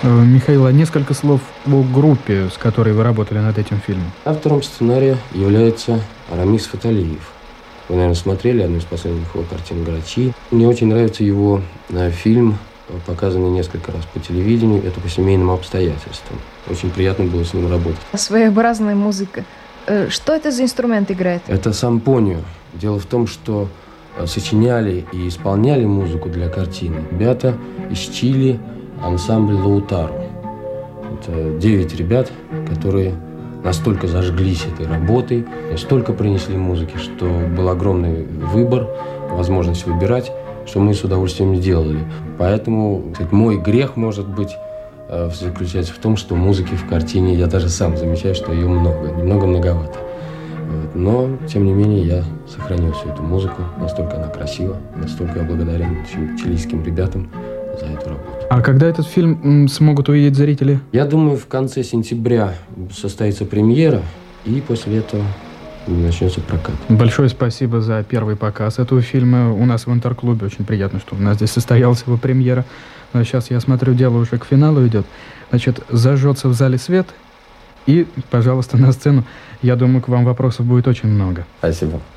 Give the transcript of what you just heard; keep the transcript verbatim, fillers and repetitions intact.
Михаил, а несколько слов о группе, с которой вы работали над этим фильмом. Автором сценария является Рамис Фаталиев. Вы, наверное, смотрели одну из последних его картин «Грачи». Мне очень нравится его э, фильм, показанный несколько раз по телевидению. Это по семейным обстоятельствам. Очень приятно было с ним работать. Своеобразная музыка. Что это за инструмент играет? Это сампонио. Дело в том, что сочиняли и исполняли музыку для картины ребята из Чили, ансамбль «Лаутаро». Это девять ребят, которые настолько зажглись этой работой, столько принесли музыки, что был огромный выбор, возможность выбирать, что мы с удовольствием сделали. Поэтому, кстати, мой грех, может быть, заключается в том, что музыки в картине, я даже сам замечаю, что ее много, немного многовато. Вот. Но, тем не менее, я сохранил всю эту музыку, настолько она красива, настолько я благодарен чилийским ребятам за эту работу. А когда этот фильм смогут увидеть зрители? Я думаю, в конце сентября состоится премьера, и после этого начнется прокат. Большое спасибо за первый показ этого фильма у нас в Интерклубе. Очень приятно, что у нас здесь состоялась его премьера. Но сейчас, я смотрю, дело уже к финалу идет. Значит, зажжется в зале свет, и, пожалуйста, на сцену. Я думаю, к вам вопросов будет очень много. Спасибо.